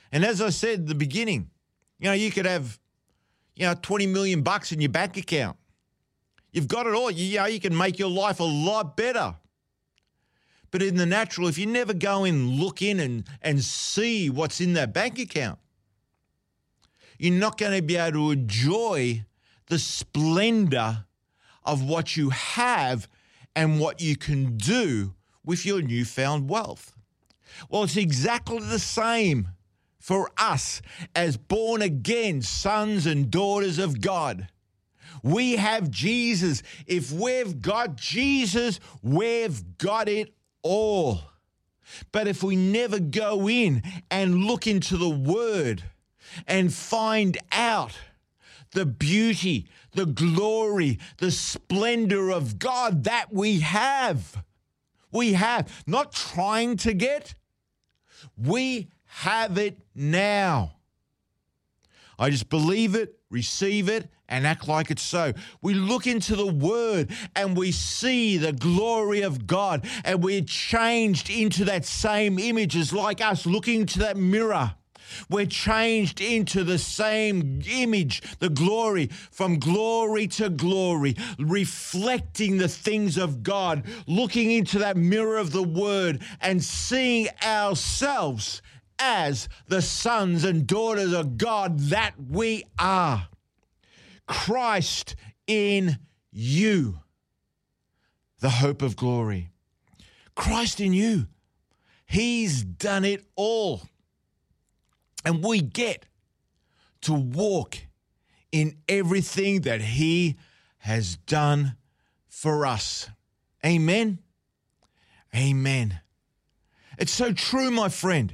And as I said at the beginning, you could have, $20 million in your bank account. You've got it all. You can make your life a lot better. But in the natural, if you never go and look in and see what's in that bank account, you're not going to be able to enjoy the splendor of what you have and what you can do with your newfound wealth. Well, it's exactly the same for us as born-again sons and daughters of God. We have Jesus. If we've got Jesus, we've got it all. But if we never go in and look into the Word and find out the beauty, the glory, the splendor of God that we have, not trying to get, we have it now. I just believe it, receive it, and act like it's so. We look into the Word and we see the glory of God, and we're changed into that same image as like us looking into that mirror. We're changed into the same image, the glory, from glory to glory, reflecting the things of God, looking into that mirror of the Word and seeing ourselves as the sons and daughters of God that we are. Christ in you, the hope of glory. Christ in you. He's done it all. And we get to walk in everything that He has done for us. Amen? Amen. It's so true, my friend.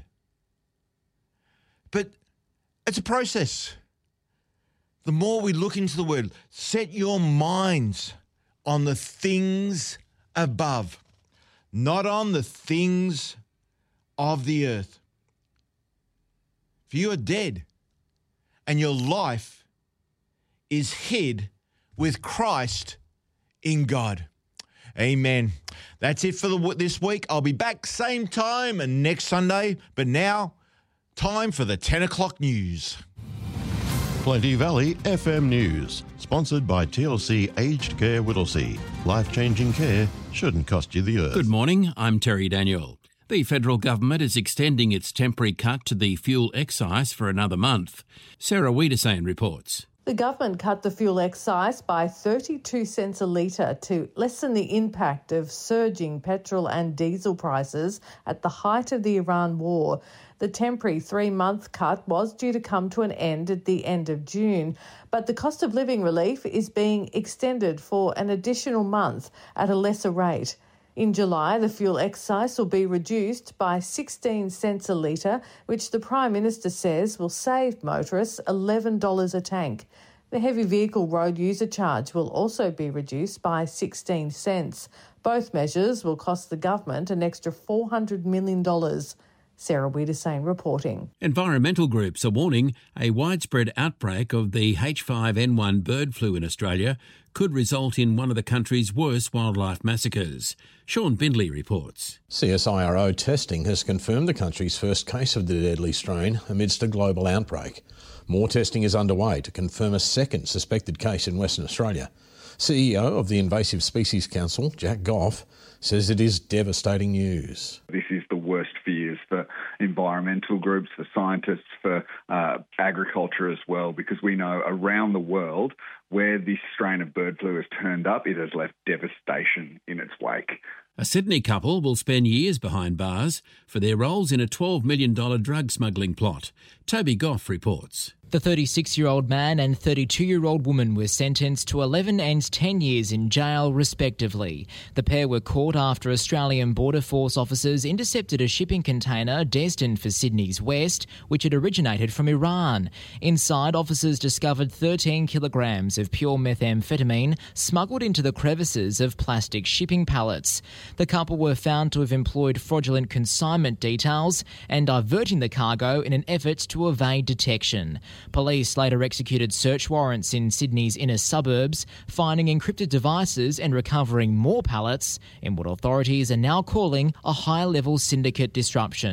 But it's a process. The more we look into the Word, set your minds on the things above, not on the things of the earth. If you are dead and your life is hid with Christ in God. Amen. That's it for this week. I'll be back same time and next Sunday, but now time for the 10 o'clock news. Plenty Valley FM News, sponsored by TLC Aged Care Whittlesea. Life-changing care shouldn't cost you the earth. Good morning, I'm Terry Daniel. The federal government is extending its temporary cut to the fuel excise for another month. Sarah Wiedersane reports. The government cut the fuel excise by 32 cents a litre to lessen the impact of surging petrol and diesel prices at the height of the Iran war. The temporary 3-month cut was due to come to an end at the end of June, but the cost of living relief is being extended for an additional month at a lesser rate. In July, the fuel excise will be reduced by 16 cents a litre, which the Prime Minister says will save motorists $11 a tank. The heavy vehicle road user charge will also be reduced by 16 cents. Both measures will cost the government an extra $400 million. Sarah Wiedersane reporting. Environmental groups are warning a widespread outbreak of the H5N1 bird flu in Australia could result in one of the country's worst wildlife massacres. Sean Bindley reports. CSIRO testing has confirmed the country's first case of the deadly strain amidst a global outbreak. More testing is underway to confirm a second suspected case in Western Australia. CEO of the Invasive Species Council, Jack Goff, says it is devastating news. This is the worst fears for environmental groups, for scientists, for agriculture as well, because we know around the world where this strain of bird flu has turned up, it has left devastation in its wake. A Sydney couple will spend years behind bars for their roles in a $12 million drug smuggling plot. Toby Goff reports. The 36-year-old man and 32-year-old woman were sentenced to 11 and 10 years in jail, respectively. The pair were caught after Australian Border Force officers intercepted a shipping container destined for Sydney's west, which had originated from Iran. Inside, officers discovered 13 kilograms of pure methamphetamine smuggled into the crevices of plastic shipping pallets. The couple were found to have employed fraudulent consignment details and diverting the cargo in an effort to evade detection. Police later executed search warrants in Sydney's inner suburbs, finding encrypted devices and recovering more pallets in what authorities are now calling a high-level syndicate disruption.